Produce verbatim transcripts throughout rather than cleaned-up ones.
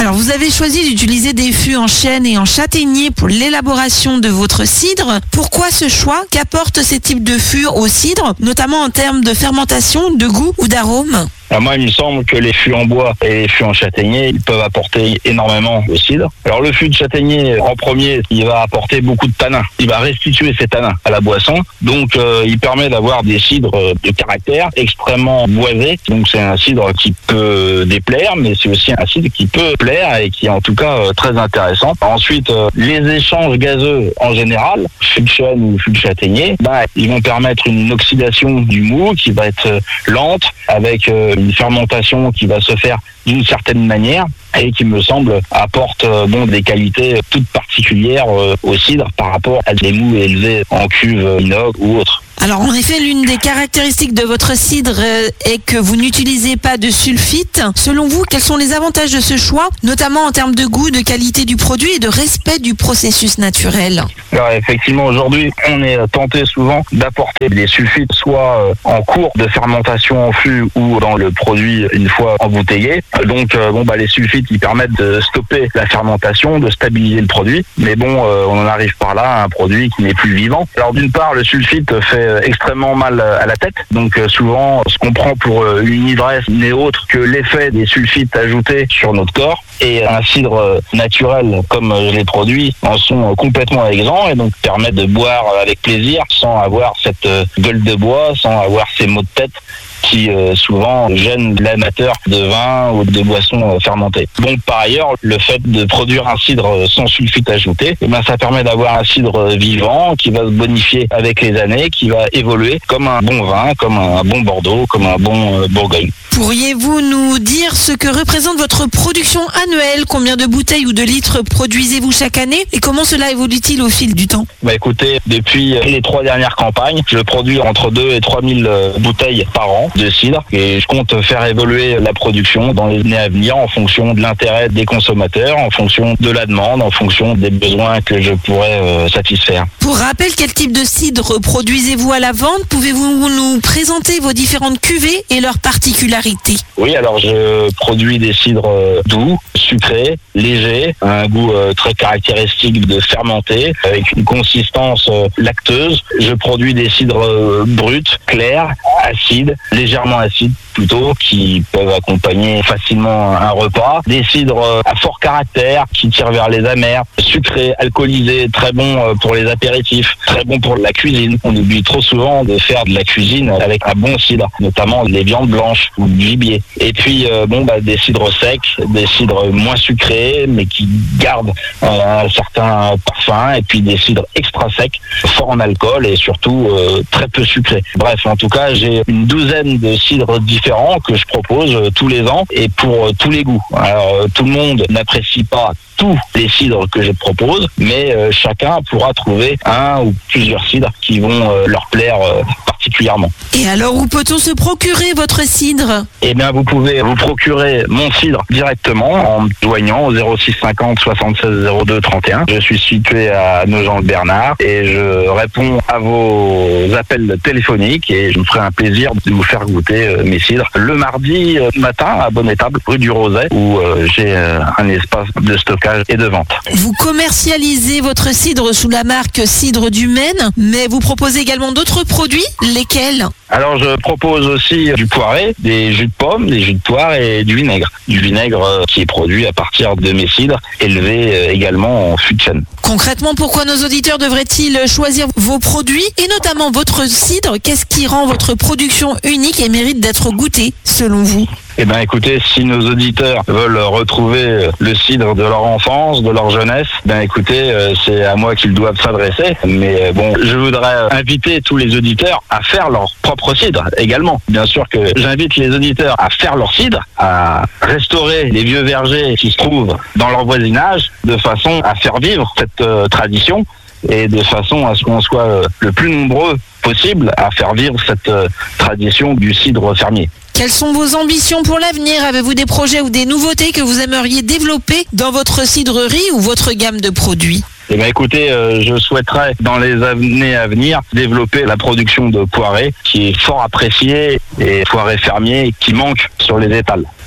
Alors, vous avez choisi d'utiliser des fûts en chêne et en châtaignier pour l'élaboration de votre cidre. Pourquoi ce choix? Qu'apportent ces types de fûts au cidre, notamment en termes de fermentation, de goût ou d'arôme? Alors moi, il me semble que les fûts en bois et les fûts en châtaignier, ils peuvent apporter énormément au cidre. Alors le fût de châtaignier, en premier, il va apporter beaucoup de tanins. Il va restituer ces tanins à la boisson. Donc euh, il permet d'avoir des cidres de caractère extrêmement boisés. Donc c'est un cidre qui peut déplaire, mais c'est aussi un cidre qui peut plaire et qui est en tout cas euh, très intéressant. Ensuite, euh, les échanges gazeux en général, fût de chêne ou fût de châtaignier, bah, ils vont permettre une oxydation du mou qui va être euh, lente, avec euh, une fermentation qui va se faire d'une certaine manière et qui me semble apporte euh, bon des qualités toutes particulières euh, au cidre par rapport à des mous élevés en cuve inox ou autre. Alors en effet, l'une des caractéristiques de votre cidre est que vous n'utilisez pas de sulfite. Selon vous, quels sont les avantages de ce choix, notamment en termes de goût, de qualité du produit et de respect du processus naturel? Alors effectivement, aujourd'hui, on est tenté souvent d'apporter des sulfites soit en cours de fermentation en fût ou dans le produit une fois embouteillé. Donc bon bah les sulfites, ils permettent de stopper la fermentation, de stabiliser le produit. Mais bon, on en arrive par là à un produit qui n'est plus vivant. Alors d'une part, le sulfite fait extrêmement mal à la tête. Donc souvent, ce qu'on prend pour une ivresse n'est autre que l'effet des sulfites ajoutés sur notre corps. Et un cidre naturel comme je l'ai produit en sont complètement exempts et donc permettent de boire avec plaisir sans avoir cette gueule de bois, sans avoir ces maux de tête qui euh, souvent gênent l'amateur de vin ou de boissons euh, fermentées. Donc par ailleurs, le fait de produire un cidre sans sulfite ajouté, eh ben, ça permet d'avoir un cidre vivant qui va se bonifier avec les années, qui va évoluer comme un bon vin, comme un bon Bordeaux, comme un bon euh, Bourgogne. Pourriez-vous nous dire ce que représente votre production annuelle? Combien de bouteilles ou de litres produisez-vous chaque année? Et comment cela évolue-t-il au fil du temps? Bah écoutez, depuis les trois dernières campagnes, je produis entre deux et trois mille bouteilles par an de cidre et je compte faire évoluer la production dans les années à venir en fonction de l'intérêt des consommateurs, en fonction de la demande, en fonction des besoins que je pourrais euh, satisfaire. Pour rappel, quel type de cidre produisez-vous à la vente? Pouvez-vous nous présenter vos différentes cuvées et leurs particularités? Oui, alors je produis des cidres doux, sucrés, légers, un goût euh, très caractéristique de fermenté, avec une consistance euh, lacteuse. Je produis des cidres euh, bruts, clairs, acides, légèrement acides plutôt, qui peuvent accompagner facilement un repas. Des cidres à fort caractère, qui tirent vers les amers, sucrés, alcoolisés, très bons pour les apéritifs, très bons pour la cuisine. On oublie trop souvent de faire de la cuisine avec un bon cidre, notamment les viandes blanches ou du gibier. Et puis, euh, bon, bah, des cidres secs, des cidres moins sucrés, mais qui gardent euh, un certain parfum, et puis des cidres extra secs, forts en alcool et surtout euh, très peu sucrés. Bref, en tout cas, j'ai une douzaine de cidres différents que je propose euh, tous les ans et pour euh, tous les goûts. Alors, euh, tout le monde n'apprécie pas tous les cidres que je propose, mais euh, chacun pourra trouver un ou plusieurs cidres qui vont euh, leur plaire euh, particulièrement. Et alors, où peut-on se procurer votre cidre? Eh bien, vous pouvez vous procurer mon cidre directement en me joignant au zéro six cinquante soixante-seize zéro deux trente et un. Je suis situé à Nogent-le-Bernard et je réponds à vos appels téléphoniques et je me ferai un plaisir de vous faire goûter euh, mes cidres le mardi euh, matin à Bonne-Étable, rue du Roset, où euh, j'ai euh, un espace de stockage et de vente. Vous commercialisez votre cidre sous la marque Cidre du Maine, mais vous proposez également d'autres produits, lesquels? Alors je propose aussi du poiré, des jus de pommes, des jus de poire et du vinaigre. Du vinaigre euh, qui est produit à partir de mes cidres, élevés euh, également en fût de chêne. Concrètement, pourquoi nos auditeurs devraient-ils choisir vos produits et notamment votre cidre? Qu'est-ce qui rend votre production unique et mérite d'être goûtée, selon vous? Eh bien écoutez, si nos auditeurs veulent retrouver le cidre de leur enfance, de leur jeunesse, ben écoutez, euh, c'est à moi qu'ils doivent s'adresser. Mais euh, bon, je voudrais inviter tous les auditeurs à faire leur propre cidre également. Bien sûr que j'invite les auditeurs à faire leur cidre, à restaurer les vieux vergers qui se trouvent dans leur voisinage, de façon à faire vivre cette euh, tradition et de façon à ce qu'on soit euh, le plus nombreux possible à faire vivre cette euh, tradition du cidre fermier. Quelles sont vos ambitions pour l'avenir? Avez-vous des projets ou des nouveautés que vous aimeriez développer dans votre cidrerie ou votre gamme de produits? Eh bien, écoutez, euh, je souhaiterais dans les années à venir développer la production de poirées qui est fort appréciée et poirées fermiers qui manquent sur les étals.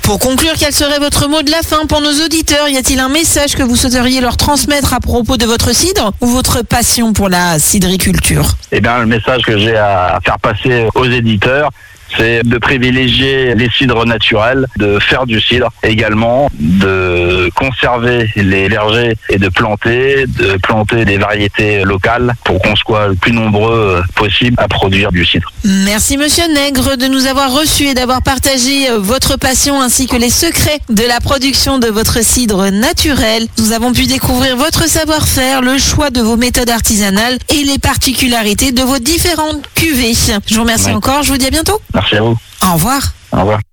Pour conclure, quel serait votre mot de la fin pour nos auditeurs? Y a-t-il un message que vous souhaiteriez leur transmettre à propos de votre cidre ou votre passion pour la cidriculture? Eh bien, le message que j'ai à faire passer aux éditeurs, c'est de privilégier les cidres naturels, de faire du cidre également, de conserver les vergers et de planter, de planter des variétés locales pour qu'on soit le plus nombreux possible à produire du cidre. Merci Monsieur Nègre de nous avoir reçus et d'avoir partagé votre passion ainsi que les secrets de la production de votre cidre naturel. Nous avons pu découvrir votre savoir-faire, le choix de vos méthodes artisanales et les particularités de vos différentes cuvées. Je vous remercie Ouais. encore, je vous dis à bientôt. Merci à vous. Au revoir. Au revoir.